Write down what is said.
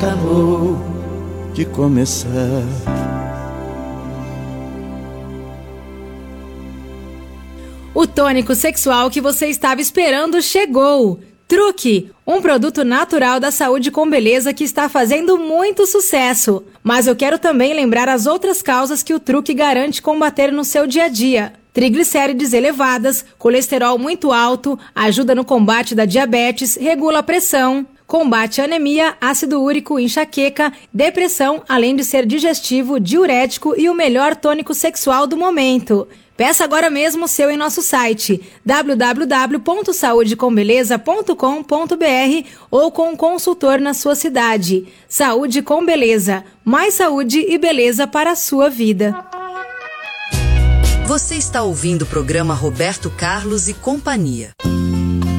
acabou de começar. O tônico sexual que você estava esperando chegou! Truque, um produto natural da saúde com beleza que está fazendo muito sucesso. Mas eu quero também lembrar as outras causas que o Truque garante combater no seu dia a dia. Triglicérides elevadas, colesterol muito alto, ajuda no combate da diabetes, regula a pressão, combate a anemia, ácido úrico, enxaqueca, depressão, além de ser digestivo, diurético e o melhor tônico sexual do momento. Peça agora mesmo o seu em nosso site www.saudecombeleza.com.br ou com um consultor na sua cidade. Saúde com Beleza. Mais saúde e beleza para a sua vida. Você está ouvindo o programa Roberto Carlos e Companhia.